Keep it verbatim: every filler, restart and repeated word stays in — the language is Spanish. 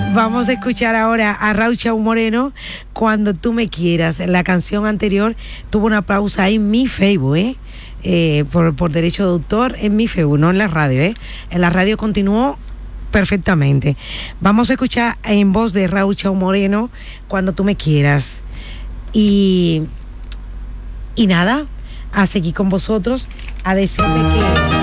Vamos a escuchar ahora a Raúl Chau Moreno, Cuando tú me quieras. La canción anterior tuvo una pausa en mi Facebook, ¿eh? Eh, por, por derecho de autor en mi Facebook, no en la radio, ¿eh? En la radio continuó perfectamente. Vamos a escuchar en voz de Raúl Chau Moreno, Cuando tú me quieras. Y, y nada, a seguir con vosotros, a decirle que...